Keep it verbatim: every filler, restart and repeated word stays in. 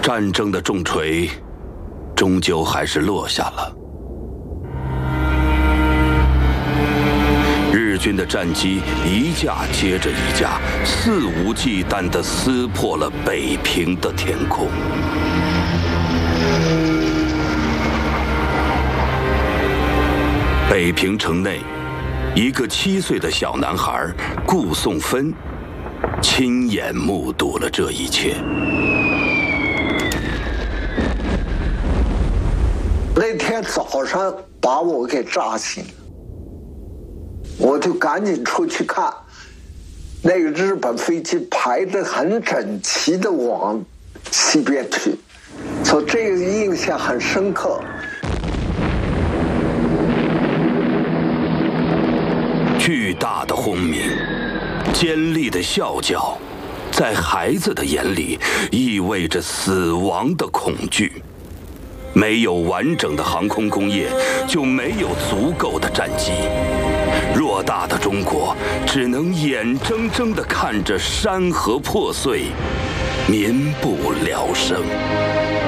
战争的重锤终究还是落下了。日军的战机一架接着一架，肆无忌惮地撕破了北平的天空。北平城内，一个七岁的小男孩顾颂芬亲眼目睹了这一切。 那天早上把我给炸醒了，我就赶紧出去看，那个日本飞机排得很整齐的往西边去，所以这个印象很深刻。 巨大的轰鸣，尖利的笑叫，在孩子的眼里意味着死亡的恐惧。没有完整的航空工业，就没有足够的战机。偌大的中国只能眼睁睁地看着山河破碎，民不聊生。